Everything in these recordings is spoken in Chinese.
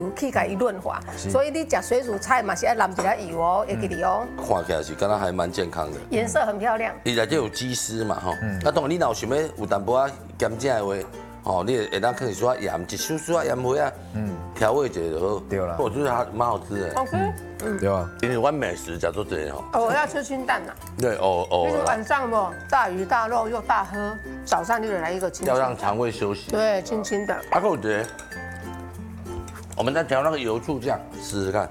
去甲伊润滑，所以你食水煮菜嘛是要淋一下油哦，会记哩哦。 看起来是敢若还蛮健康的。 颜色很漂亮。 伊内底有鸡丝嘛吼，啊，当然你若有想要有淡薄仔咸正的话，吼，你会当放一撮盐，一小撮盐花啊，调味一下就好。 对啦， 我觉得它蛮好吃的。 好吃。 对啊， 因为我美食叫做这样吼。 哦，我要吃清淡呐。 对， 就是晚上嘛，大鱼大肉又大喝，早上就来一个清清。 要让肠胃休息。 对，轻轻的。 阿狗姐，我们再调那个油醋酱试试看。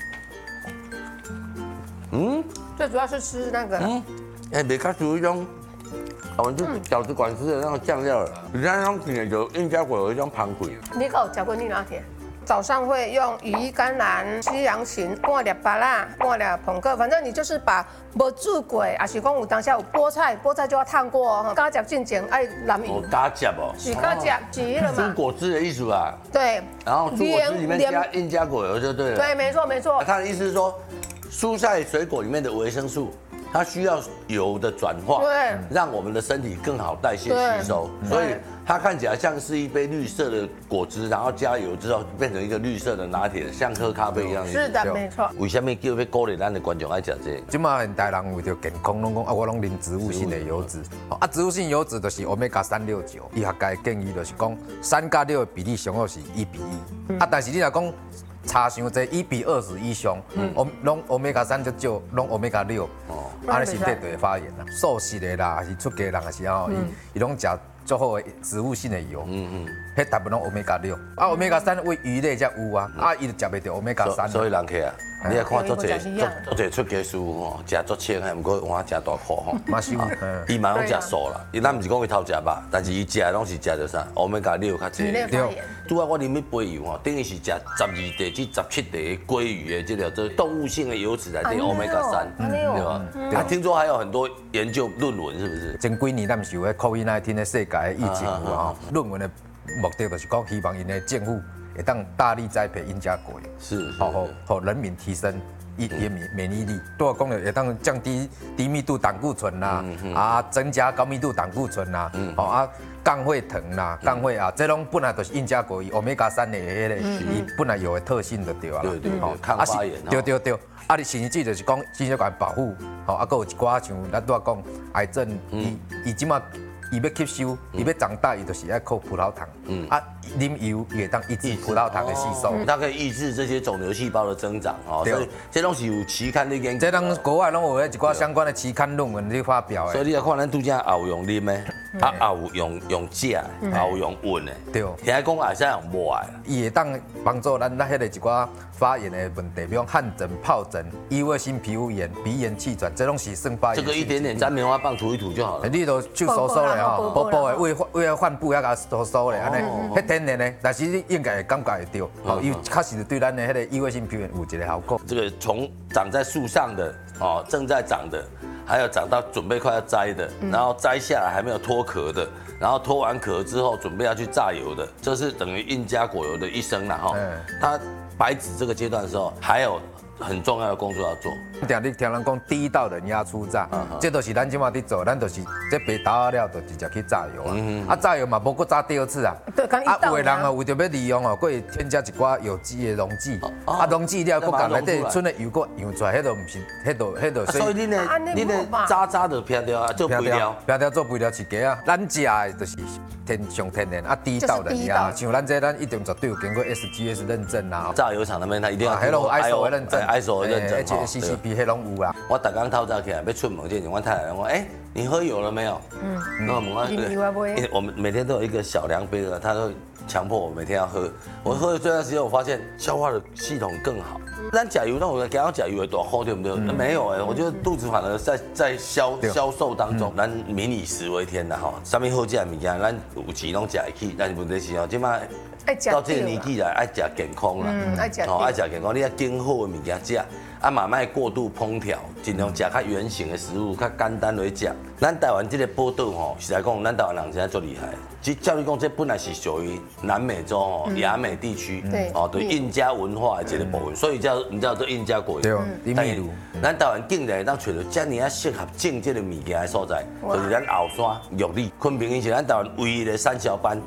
最主要是吃那个。 袂较属于一种，我们去饺子馆吃的那种酱料了。你看那种甜就应该会有一种香气。 你有吃过你拿铁？早上会用鱼、甘蓝、西洋芹、半粒芭乐、半粒捧个，反正你就是把无煮过，还是讲有当下有菠菜，菠菜就要烫过哦。加汁进前爱淋哦， 油， 加汁哦。 是加汁挤了猪嘛？ 果汁的意思吧。 对。 然后猪果汁里面加印加果油就对了。 对，没错没错。 他的意思是说，蔬菜水果里面的维生素，它需要油的转化， 对， 让我们的身体更好代谢吸收，所以它看起来像是一杯绿色的果汁，然后加油之后变成一个绿色的拿铁，像喝咖啡一样。 是的，没错。 为什么叫要鼓励咱的观众爱吃这？ 即马现代人为着健康，拢讲啊，我拢啉植物性的油脂。啊，植物性油脂就是欧米伽3、6、9。医学界建议就是讲3加6的比例上好是1:1。啊，但是你若讲差伤济1:20以上，拢欧米伽3就少，拢欧米伽6，安尼身体就会发炎啦。素食的啦，还是出家人的时候，伊拢食足好的植物性的油，迄大部分拢欧米伽6。啊，欧米伽3为鱼类才有啊，啊，伊就食袂到欧米伽3。 所以人客啊，你要看足侪出家师傅吼，食足清的，毋过碗食大块吼。 嘛是， 伊嘛拢食素啦，伊咱毋是讲伊偷食肉，但是伊食的拢是食着啥？欧米伽6较济。 对。 拄啊，我啉迄杯油吼，等于是食12地至17地鲑鱼的这条，这动物性的油脂来对欧米伽3，对吧？啊，听说还有很多研究论文，是不是？ 前几年咱们是有迄 COVID-19的世界的疫情有啊，论文的目的就是讲希望因的政府会当大力栽培印加果油， 是， 好人民提升伊的免疫力，都讲了会当降低低密度胆固醇啦，啊增加高密度胆固醇啦，啊降血糖啦，降血啊，这拢本来就是印加果油欧米伽3的迄个，伊本来有的特性就对啊。 对，抗发炎。 对，啊，你甚至就是讲心血管保护，啊，还有一寡像咱拄仔讲癌症，伊即马。伊要吸收，伊要长大，伊就是要靠葡萄糖。啊，啉油也当抑制葡萄糖的吸收， 它可以抑制这些肿瘤细胞的增长。哦，所以这东西有期刊的研究。 这咱国外拢有一寡相关的期刊论文去发表的。 所以你要看咱拄只也有用啉的，啊也有用食的，也有用温的。 对。 现在讲也是用抹的。 伊会当帮助咱迄个一寡发炎的问题，比如汗疹、疱疹、异位性皮肤炎、鼻炎、气喘，这拢是生发炎。 这个一点点沾棉花棒涂一涂就好了。 你都手收收嘞吼，薄薄的为了患部要甲收收嘞，安尼，迄天然的，但是你应该会感觉会到，哦，伊确实对咱的迄个异位性皮肤炎有一个效果。 这个从长在树上的哦，正在长的，还有长到准备快要摘的，然后摘下来还没有脱壳的，然后脱完壳之后准备要去榨油的，这是等于印加果油的一生啦哈。它白纸这个阶段的时候，还有很重要的工作要做。 你听人讲第一道冷压初榨，这都是咱即马伫做，咱就是这白豆了，就直接去榨油啊。啊，榨油嘛，无搁榨第二次啊。 对，刚一道。 啊，有的人哦，为着要利用哦，搁会添加一寡有机的溶剂。啊，溶剂了，搁甲内底剩的油搁扬出来，迄都唔是，迄都。 所以你的渣渣的撇掉啊，做肥料。 撇掉做肥料饲鸡啊，咱食的就是上天然啊，第一道冷压，像咱这咱一定绝对有经过 SGS 认证啦。 榨油厂那边他一定要。 还有 ISO 认证 ，ISO 认证。 HACCP 迄拢有啊。 我逐工透早起来要出门之前，我太太讲，你喝油了没有？那我们我们每天都有一个小量杯的，她都强迫我每天要喝。我喝了这段时间，我发现消化的系统更好。咱甲油，那我刚刚甲油的多好，对不对？没有我觉得肚子反而在消瘦当中。咱民以食为天的哈，上面好食的物件，咱有钱拢食得起，但是问题是哦，即摆到这个年纪来爱食健康啦，爱食健康，你要经好的物件食。啊，嘛莫过度烹调，尽量食较原形的食物，较简单来食。咱台湾这个宝岛吼，实在讲，咱台湾人真系足厉害。即照你讲，这本来是属于南美洲吼、亚美地区，对印加文化的一个部分，所以你知道做印加果油。 对，秘鲁。 咱台湾竟然当找到遮尔啊适合种这个物件的所在，就是咱后山玉里、昆平，是咱台湾唯一的产销班。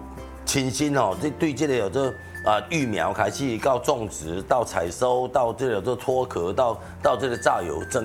清新哦，对这个有这育苗开始到种植到采收到这个有这脱壳到这个榨油整。